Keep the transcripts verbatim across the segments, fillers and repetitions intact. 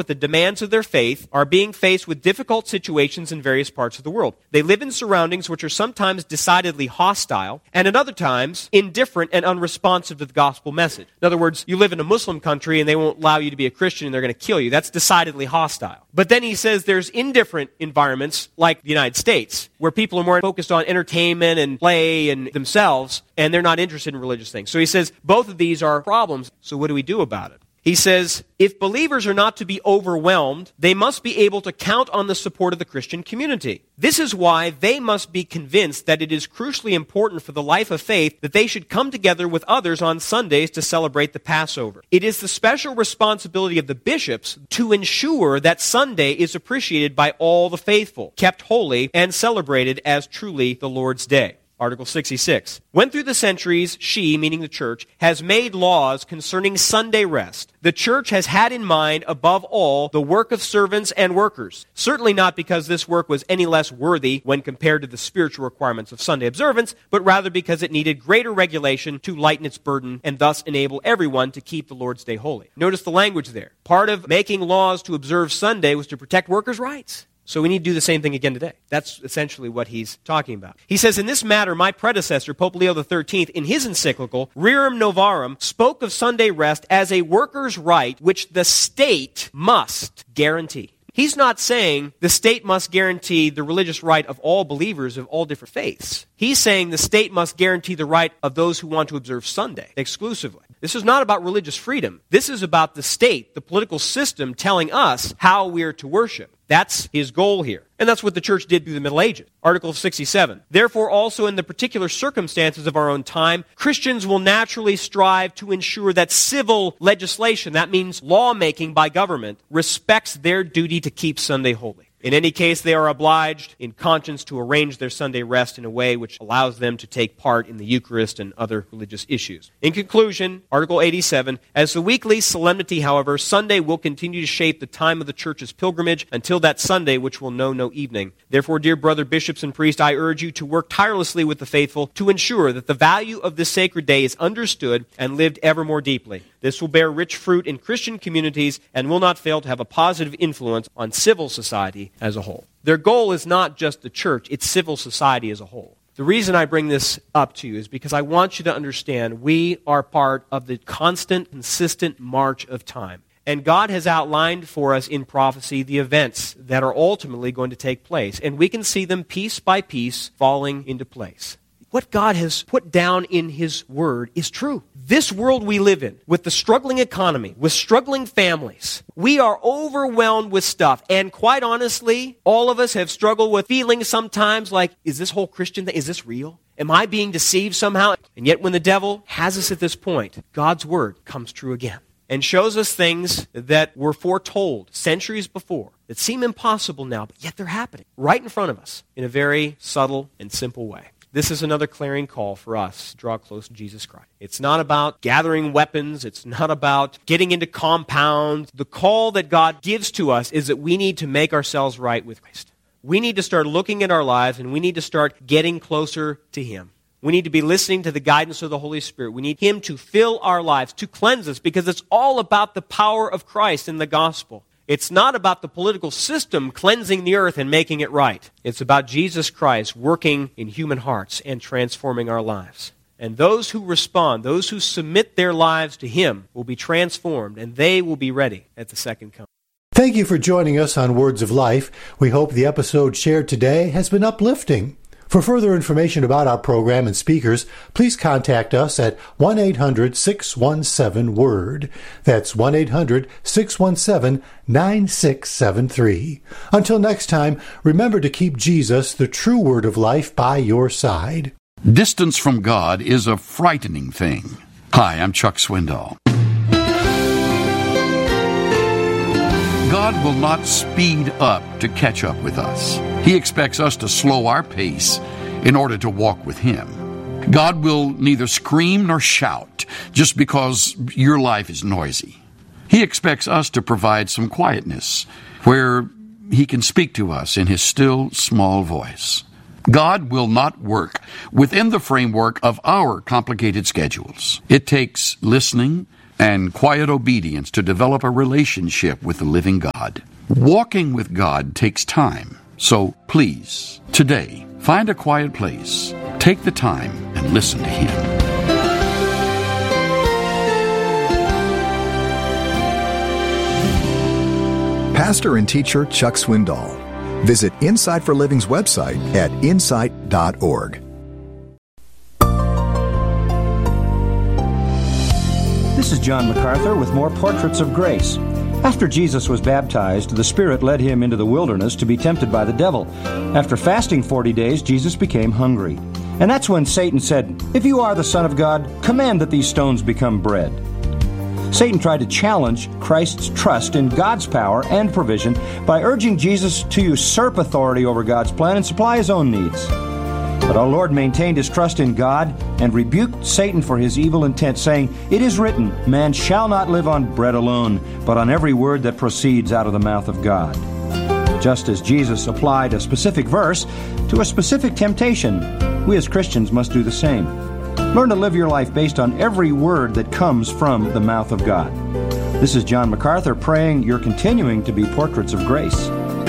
with the demands of their faith are being faced with difficult situations in various parts of the world. They live in surroundings which are sometimes decidedly hostile, and at other times indifferent and unresponsive to the gospel message. In other words, you live in a Muslim country and they won't allow you to be a Christian and they're going to kill you. That's decidedly hostile. But then he says there's indifferent environments like the United States, where people are more focused on entertainment and play and themselves, and they're not interested in religious things. So he says both of these are problems. So what do we do about it? He says, if believers are not to be overwhelmed, they must be able to count on the support of the Christian community. This is why they must be convinced that it is crucially important for the life of faith that they should come together with others on Sundays to celebrate the Passover. It is the special responsibility of the bishops to ensure that Sunday is appreciated by all the faithful, kept holy, and celebrated as truly the Lord's Day. Article sixty-six. When through the centuries, she, meaning the church, has made laws concerning Sunday rest, the church has had in mind, above all, the work of servants and workers. Certainly not because this work was any less worthy when compared to the spiritual requirements of Sunday observance, but rather because it needed greater regulation to lighten its burden and thus enable everyone to keep the Lord's Day holy. Notice the language there. Part of making laws to observe Sunday was to protect workers' rights. So we need to do the same thing again today. That's essentially what he's talking about. He says, in this matter, my predecessor, Pope Leo the thirteenth, in his encyclical, Rerum Novarum, spoke of Sunday rest as a worker's right which the state must guarantee. He's not saying the state must guarantee the religious right of all believers of all different faiths. He's saying the state must guarantee the right of those who want to observe Sunday exclusively. This is not about religious freedom. This is about the state, the political system, telling us how we are to worship. That's his goal here. And that's what the church did through the Middle Ages. Article sixty-seven. Therefore, also in the particular circumstances of our own time, Christians will naturally strive to ensure that civil legislation, that means lawmaking by government, respects their duty to keep Sunday holy. In any case, they are obliged in conscience to arrange their Sunday rest in a way which allows them to take part in the Eucharist and other religious issues. In conclusion, Article eighty-seven, as the weekly solemnity, however, Sunday will continue to shape the time of the Church's pilgrimage until that Sunday which will know no evening. Therefore, dear brother bishops and priests, I urge you to work tirelessly with the faithful to ensure that the value of this sacred day is understood and lived ever more deeply. This will bear rich fruit in Christian communities and will not fail to have a positive influence on civil society as a whole. Their goal is not just the church, it's civil society as a whole. The reason I bring this up to you is because I want you to understand we are part of the constant, consistent march of time. And God has outlined for us in prophecy the events that are ultimately going to take place. And we can see them piece by piece falling into place. What God has put down in His Word is true. This world we live in, with the struggling economy, with struggling families, we are overwhelmed with stuff. And quite honestly, all of us have struggled with feeling sometimes like, is this whole Christian thing, is this real? Am I being deceived somehow? And yet when the devil has us at this point, God's Word comes true again and shows us things that were foretold centuries before that seem impossible now, but yet they're happening right in front of us in a very subtle and simple way. This is another clarion call for us to draw close to Jesus Christ. It's not about gathering weapons. It's not about getting into compounds. The call that God gives to us is that we need to make ourselves right with Christ. We need to start looking at our lives and we need to start getting closer to Him. We need to be listening to the guidance of the Holy Spirit. We need Him to fill our lives, to cleanse us, because it's all about the power of Christ in the gospel. It's not about the political system cleansing the earth and making it right. It's about Jesus Christ working in human hearts and transforming our lives. And those who respond, those who submit their lives to Him will be transformed, and they will be ready at the second coming. Thank you for joining us on Words of Life. We hope the episode shared today has been uplifting. For further information about our program and speakers, please contact us at one eight hundred six one seven WORD. That's one eight hundred six one seven nine six seven three. Until next time, remember to keep Jesus, the true Word of life, by your side. Distance from God is a frightening thing. Hi, I'm Chuck Swindoll. God will not speed up to catch up with us. He expects us to slow our pace in order to walk with Him. God will neither scream nor shout just because your life is noisy. He expects us to provide some quietness where He can speak to us in His still, small voice. God will not work within the framework of our complicated schedules. It takes listening, and quiet obedience to develop a relationship with the living God. Walking with God takes time, so please, today, find a quiet place, take the time, and listen to Him. Pastor and teacher Chuck Swindoll. Visit Insight for Living's website at insight dot org. This is John MacArthur with more Portraits of Grace. After Jesus was baptized, the Spirit led him into the wilderness to be tempted by the devil. After fasting forty days, Jesus became hungry. And that's when Satan said, "If you are the Son of God, command that these stones become bread." Satan tried to challenge Christ's trust in God's power and provision by urging Jesus to usurp authority over God's plan and supply his own needs. But our Lord maintained his trust in God and rebuked Satan for his evil intent, saying, "It is written, man shall not live on bread alone, but on every word that proceeds out of the mouth of God." Just as Jesus applied a specific verse to a specific temptation, we as Christians must do the same. Learn to live your life based on every word that comes from the mouth of God. This is John MacArthur praying you're continuing to be portraits of grace.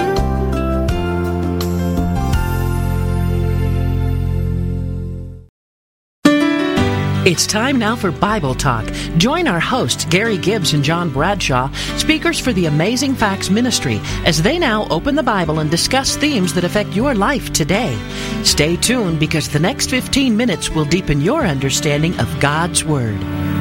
It's time now for Bible Talk. Join our hosts, Gary Gibbs and John Bradshaw, speakers for the Amazing Facts Ministry, as they now open the Bible and discuss themes that affect your life today. Stay tuned, because the next fifteen minutes will deepen your understanding of God's Word.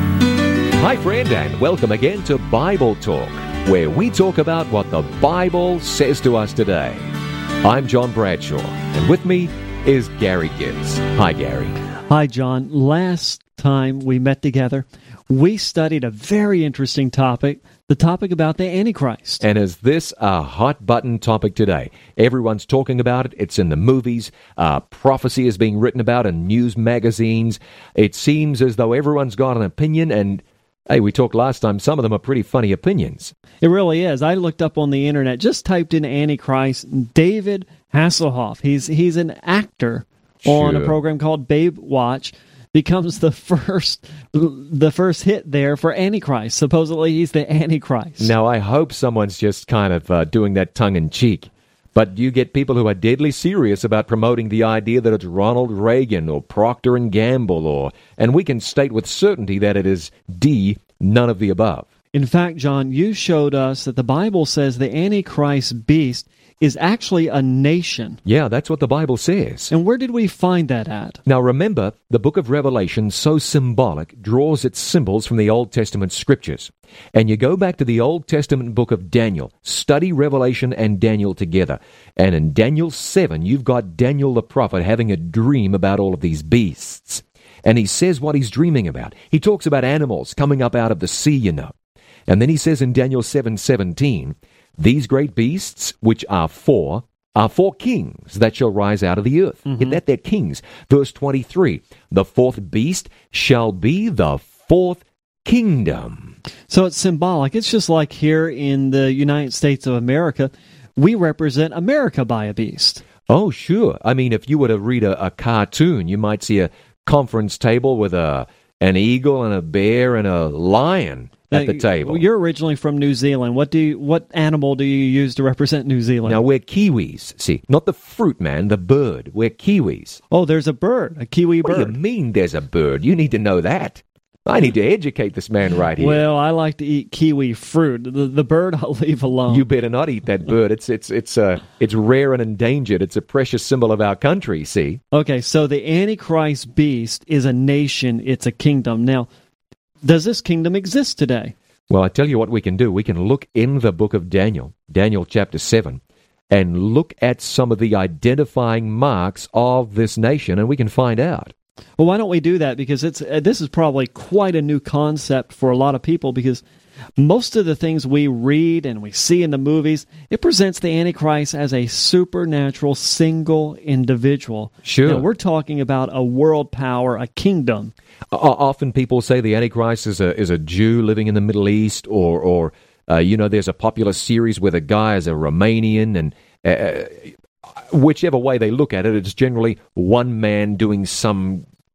Hi, friend, and welcome again to Bible Talk, where we talk about what the Bible says to us today. I'm John Bradshaw, and with me is Gary Gibbs. Hi, Gary. Hi, John. Last time we met together, we studied a very interesting topic, the topic about the Antichrist. And is this a hot-button topic today? Everyone's talking about it. It's in the movies. Uh, prophecy is being written about in news magazines. It seems as though everyone's got an opinion, and hey, we talked last time, some of them are pretty funny opinions. It really is. I looked up on the internet, just typed in Antichrist, David Hasselhoff. He's, he's an actor on Sure. a program called Babe Watch, becomes the first the first hit there for Antichrist. Supposedly he's the Antichrist. Now, I hope someone's just kind of uh, doing that tongue-in-cheek. But you get people who are deadly serious about promoting the idea that it's Ronald Reagan or Procter and Gamble, or, and we can state with certainty that it is D, none of the above. In fact, John, you showed us that the Bible says the Antichrist beast is actually a nation. Yeah, that's what the Bible says. And where did we find that at? Now remember, the book of Revelation, so symbolic, draws its symbols from the Old Testament scriptures. And you go back to the Old Testament book of Daniel, study Revelation and Daniel together. And in Daniel seven, you've got Daniel the prophet having a dream about all of these beasts. And he says what he's dreaming about. He talks about animals coming up out of the sea, you know. And then he says in Daniel seven seventeen, "These great beasts, which are four, are four kings that shall rise out of the earth." Mm-hmm. Get that? They're kings. Verse twenty-three, "The fourth beast shall be the fourth kingdom." So it's symbolic. It's just like here in the United States of America, we represent America by a beast. Oh, sure. I mean, if you were to read a, a cartoon, you might see a conference table with a an eagle and a bear and a lion at the table. You're originally from New Zealand. What do you, what animal do you use to represent New Zealand? Now, we're Kiwis. See, not the fruit man, the bird. We're Kiwis. Oh, there's a bird, a Kiwi bird. What do you mean there's a bird? You need to know that. I need to educate this man right here. Well, I like to eat kiwi fruit. The, the bird I'll leave alone. You better not eat that bird. It's it's it's uh, it's rare and endangered. It's a precious symbol of our country, see? Okay, so the Antichrist beast is a nation. It's a kingdom. Now, does this kingdom exist today? Well, I tell you what we can do. We can look in the book of Daniel, Daniel chapter seven, and look at some of the identifying marks of this nation, and we can find out. Well, why don't we do that? Because it's uh, this is probably quite a new concept for a lot of people, because most of the things we read and we see in the movies, it presents the Antichrist as a supernatural single individual. Sure. Now, we're talking about a world power, a kingdom. O- often people say the Antichrist is a is a Jew living in the Middle East, or, or uh, you know, there's a popular series where the guy is a Romanian, and uh, whichever way they look at it, it's generally one man doing some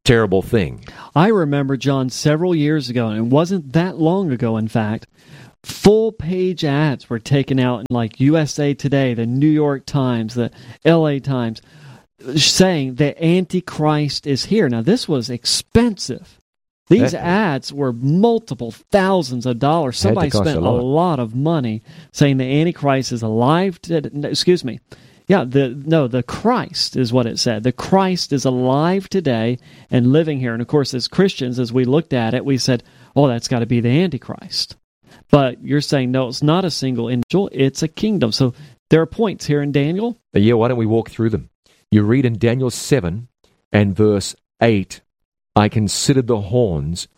terrible thing. I remember, John, several years ago, and it wasn't that long ago, in fact, full-page ads were taken out in like U S A Today, the New York Times, the L A Times, saying that Antichrist is here. Now, this was expensive. These That- ads were multiple thousands of dollars. Had to Somebody cost spent a a lot. lot of money saying the Antichrist is alive. To, no, excuse me. Yeah, the no, the Christ is what it said. The Christ is alive today and living here. And of course, as Christians, as we looked at it, we said, "Oh, that's got to be the Antichrist." But you're saying no, it's not a single individual; it's a kingdom. So there are points here in Daniel. Yeah, why don't we walk through them? You read in Daniel seven and verse eight, I considered the horns,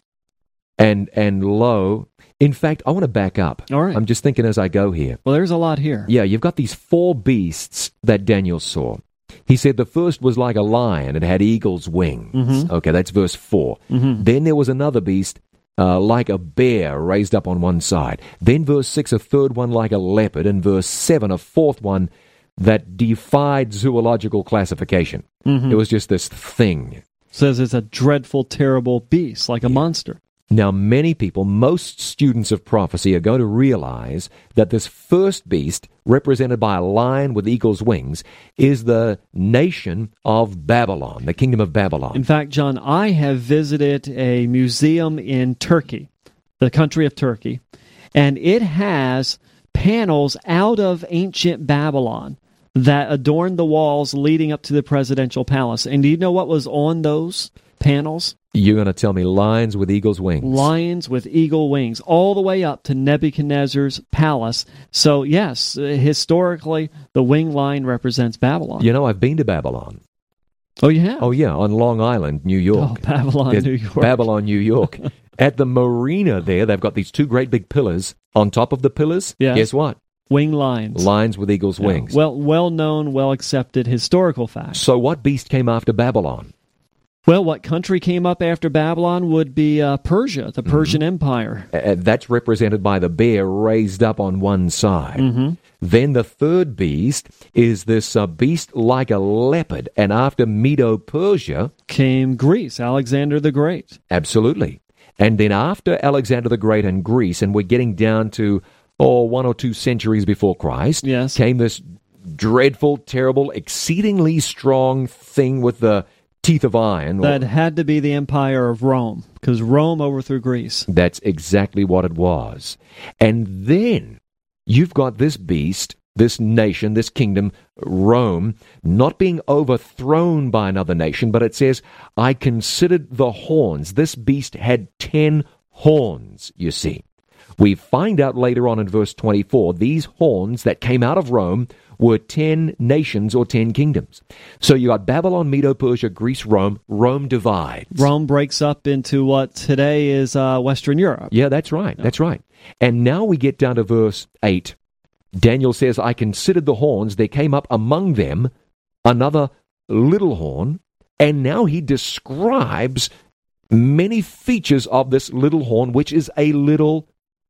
and and lo, in fact, I want to back up. All right. I'm just thinking as I go here. Well, there's a lot here. Yeah, you've got these four beasts that Daniel saw. He said the first was like a lion, it had eagle's wings. Mm-hmm. Okay, that's verse four. Mm-hmm. Then there was another beast uh, like a bear raised up on one side. Then verse six, a third one like a leopard. And verse seven, a fourth one that defied zoological classification. Mm-hmm. It was just this thing. Says it's a dreadful, terrible beast, like a monster. Now, many people, most students of prophecy, are going to realize that this first beast, represented by a lion with eagle's wings, is the nation of Babylon, the kingdom of Babylon. In fact, John, I have visited a museum in Turkey, the country of Turkey, and it has panels out of ancient Babylon that adorn the walls leading up to the presidential palace. And do you know what was on those panels? You're going to tell me lions with eagle's wings. Lions with eagle wings, all the way up to Nebuchadnezzar's palace. So, yes, uh, historically, the winged lion represents Babylon. You know, I've been to Babylon. Oh, you have? Oh, yeah, on Long Island, New York. Oh, Babylon, There's New York. Babylon, New York. At the marina there, they've got these two great big pillars. On top of the pillars, Yes. guess what? Winged lions. Lions with eagle's Yeah. wings. Well, well-known, well-accepted historical fact. So what beast came after Babylon? Well, what country came up after Babylon would be uh, Persia, the Persian Empire. Uh, that's represented by the bear raised up on one side. Mm-hmm. Then the third beast is this uh, beast like a leopard. And after Medo-Persia, Came Greece, Alexander the Great. absolutely. And then after Alexander the Great and Greece, and we're getting down to, oh, one or two centuries before Christ, Yes. came this dreadful, terrible, exceedingly strong thing with the teeth of iron. That had to be the Empire of Rome, because Rome overthrew Greece. That's exactly what it was. And then you've got this beast, this nation, this kingdom, Rome, not being overthrown by another nation, but it says, I considered the horns. This beast had ten horns, you see. We find out later on in verse twenty-four, these horns that came out of Rome were ten nations or ten kingdoms. So you got Babylon, Medo-Persia, Greece, Rome. Rome divides. Rome breaks up into what today is uh, Western Europe. Yeah, that's right. That's right. And now we get down to verse eight. Daniel says, I considered the horns. There came up among them another little horn. And now he describes many features of this little horn, which is a little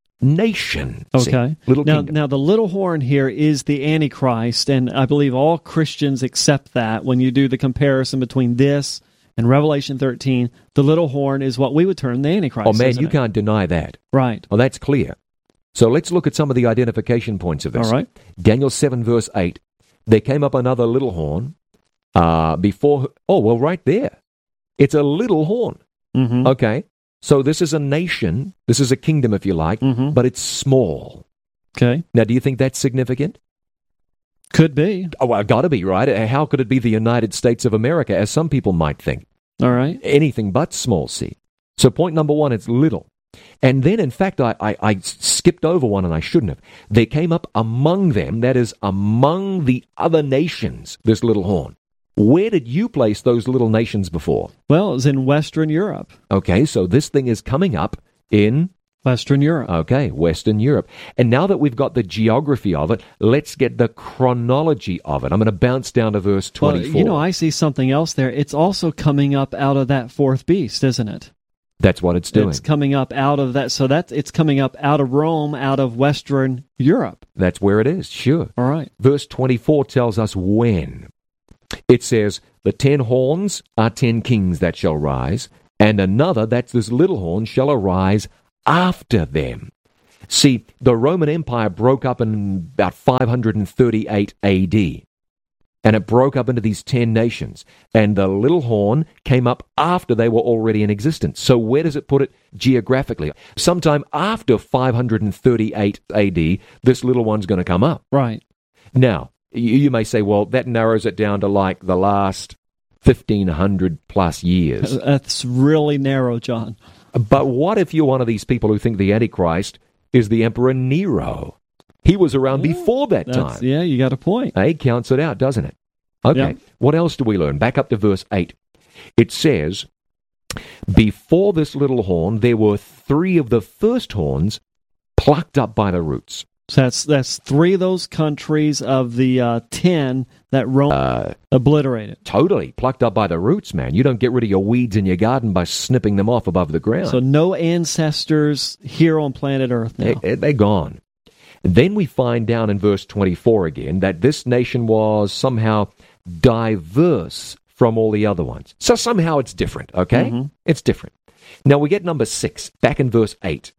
nation. See? Okay. Little now, kingdom. now, the little horn here is the Antichrist, and I believe all Christians accept that when you do the comparison between this and Revelation thirteen. The little horn is what we would term the Antichrist. Oh, man, isn't you it? can't deny that. Right. Oh, that's clear. So let's look at some of the identification points of this. All right. Daniel seven, verse eight. There came up another little horn uh, before... Oh, well, right there. It's a little horn. Mm-hmm. Okay. So this is a nation. This is a kingdom, if you like, Mhm. but it's small. Okay. Now, do you think that's significant? Could be. Oh, well, got to be, right? Uh, How could it be the United States of America, as some people might think? All right. Anything but small c. So point number one, it's little. And then, in fact, I, I, I skipped over one, and I shouldn't have. There came up among them, that is, among the other nations, this little horn. Where did you place those little nations before? Well, it was in Western Europe. Okay, so this thing is coming up in... Western Europe. Okay, Western Europe. And now that we've got the geography of it, let's get the chronology of it. I'm going to bounce down to verse twenty-four. Well, you know, I see something else there. It's also coming up out of that fourth beast, isn't it? That's what it's doing. It's coming up out of that. So that it's coming up out of Rome, out of Western Europe. That's where it is, sure. All right. Verse twenty-four tells us when. It says, the ten horns are ten kings that shall rise, and another, that's this little horn, shall arise after them. See, the Roman Empire broke up in about five hundred thirty-eight A D, and it broke up into these ten nations, and the little horn came up after they were already in existence. So where does it put it geographically? Sometime after five hundred thirty-eight A D, this little one's going to come up. Right. Now, you, you may say, well, that narrows it down to like the last fifteen hundred plus years. That's really narrow, John. But what if you're one of these people who think the Antichrist is the Emperor Nero? He was around yeah, before that time. Yeah, you got a point. It counts it out, doesn't it? Okay, yeah. What else do we learn? Back up to verse eight. It says, before this little horn, there were three of the first horns plucked up by the roots. So that's that's three of those countries of the uh, ten that Rome uh, obliterated. Totally. Plucked up by the roots, man. You don't get rid of your weeds in your garden by snipping them off above the ground. So no ancestors here on planet Earth now. They, they're gone. Then we find down in verse twenty-four again that this nation was somehow diverse from all the other ones. So somehow it's different, okay? Mm-hmm. It's different. Now we get number six, back in verse eight.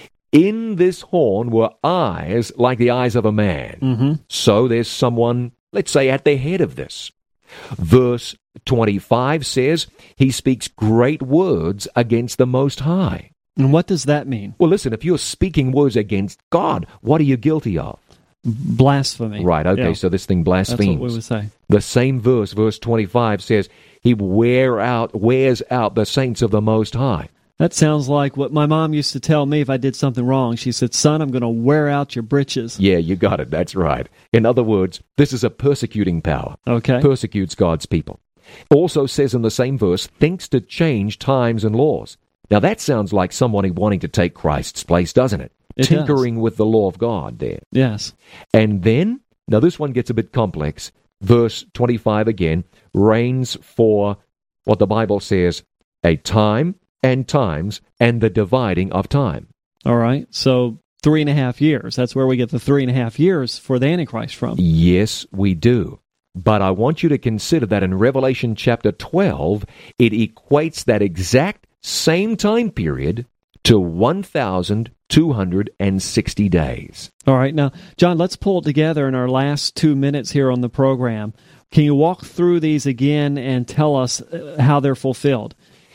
In this horn were eyes like the eyes of a man. Mm-hmm. So there's someone, let's say, at the head of this. Verse twenty-five says, he speaks great words against the Most High. And what does that mean? Well, listen, if you're speaking words against God, what are you guilty of? Blasphemy. Right, okay, yeah. So this thing blasphemes. That's what we would say. The same verse, verse twenty-five, says, he wear out, wears out the saints of the Most High. That sounds like what my mom used to tell me if I did something wrong. She said, son, I'm going to wear out your britches. Yeah, you got it. That's right. In other words, this is a persecuting power. Okay. Persecutes God's people. Also says in the same verse, thinks to change times and laws. Now that sounds like someone wanting to take Christ's place, doesn't it? It Tinkering does. with the law of God there. Yes. And then, now this one gets a bit complex. Verse twenty-five again, reigns for what the Bible says, a time and times, and the dividing of time. All right, so three and a half years. That's where we get the three and a half years for the Antichrist from. Yes, we do. But I want you to consider that in Revelation chapter twelve, it equates that exact same time period to one thousand two hundred sixty days. All right, now, John, let's pull it together in our last two minutes here on the program. Can you walk through these again and tell us how they're fulfilled?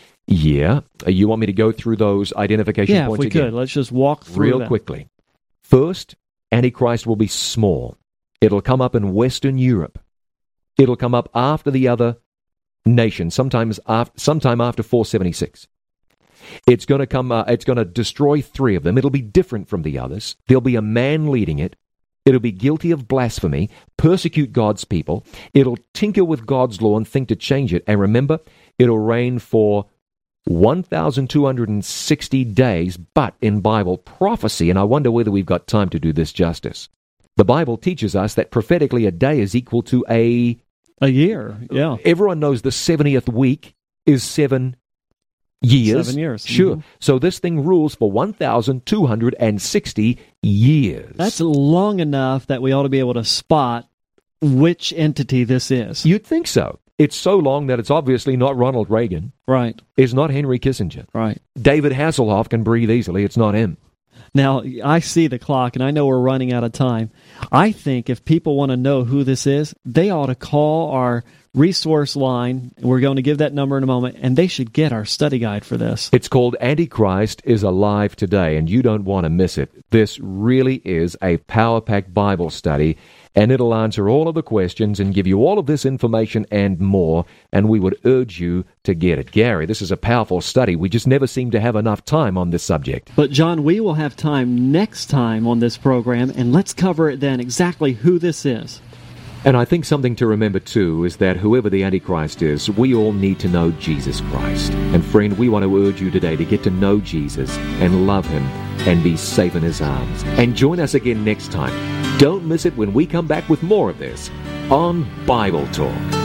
Yeah. You want me to go through those identification yeah, points again? Yeah, if we again? could. Let's just walk through Real them. quickly. First, Antichrist will be small. It'll come up in Western Europe. It'll come up after the other nations, sometimes after, sometime after four seventy-six. It's going to come. Uh, it's going to destroy three of them. It'll be different from the others. There'll be a man leading it. It'll be guilty of blasphemy, persecute God's people. It'll tinker with God's law and think to change it. And remember, it'll reign for one thousand two hundred sixty days, but in Bible prophecy, and I wonder whether we've got time to do this justice. The Bible teaches us that prophetically a day is equal to a... A year, yeah. Everyone knows the seventieth week is seven years. Seven years. Sure. Mm-hmm. So this thing rules for one thousand two hundred sixty years. That's long enough that we ought to be able to spot which entity this is. You'd think so. It's so long that it's obviously not Ronald Reagan. Right. It's not Henry Kissinger. Right. David Hasselhoff can breathe easily. It's not him. Now, I see the clock, and I know we're running out of time. I think if people want to know who this is, they ought to call our resource line. We're going to give that number in a moment, and they should get our study guide for this. It's called Antichrist is Alive Today, and you don't want to miss it. This really is a power-packed Bible study, and it'll answer all of the questions and give you all of this information and more, and we would urge you to get it. Gary, this is a powerful study. We just never seem to have enough time on this subject. But, John, we will have time next time on this program, and let's cover it then, exactly who this is. And I think something to remember, too, is that whoever the Antichrist is, we all need to know Jesus Christ. And friend, we want to urge you today to get to know Jesus and love Him and be safe in His arms. And join us again next time. Don't miss it when we come back with more of this on Bible Talk.